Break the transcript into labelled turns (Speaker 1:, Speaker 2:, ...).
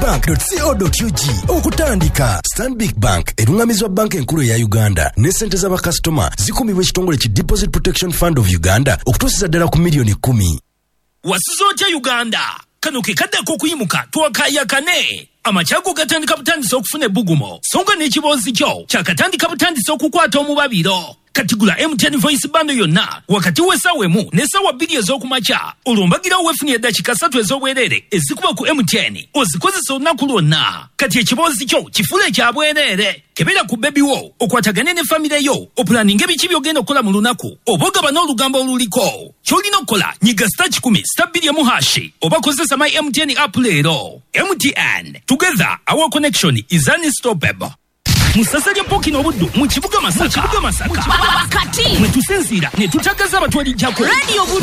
Speaker 1: stanbicbank.co.ug okutandika. Stanbic Bank erungamizwa bank enkulu ya Uganda ne sente z'abakasitoma zikumibwa ekitongole ki Deposit Protection Fund of Uganda okutuusiza ddala ku milioni 10.
Speaker 2: Wasizootya Uganda kano ke kaddako okuyimuka twakayakane. Amachago gatandika butandisa okufuna ebbugumo songa n'ekiboozi kyo kyakatandika butandisa okukwata omubabiro. Katigula M10 voice bando yonna wakati w'essaawa emu n'essaawa 2 ez'okumakya olumbagira weefuna eddakiika 3 ez'obwereere ezikuba ku M10 ozikozesa olunaku lwonna. Kati ekiboozi kyo kifule ekya bwereere. Kebera ku bebi wo okwatagane ne famire yo opulaninga ebiki by'ogenda okukola mu lunaku oba ogaba n'olugambo oluliko. Ky'olina okukola nyiga *10*2 oba kozesa my MTN app leero. MTN, together our connection is unstoppable. Musasanya poki n'obuddu mu kibuga Masaka. Kati mwe tusinziira ne tutagaza abatwali jako.